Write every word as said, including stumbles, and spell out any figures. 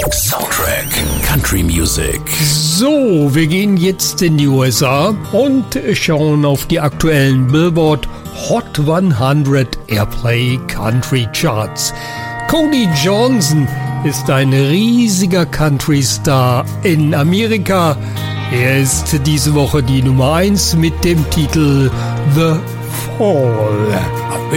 Soundtrack Country Music. So, wir gehen jetzt in die U S A und schauen auf die aktuellen Billboard Hot hundert Airplay Country Charts. Cody Johnson ist ein riesiger Country-Star in Amerika. Er ist diese Woche die Nummer eins mit dem Titel The Fall.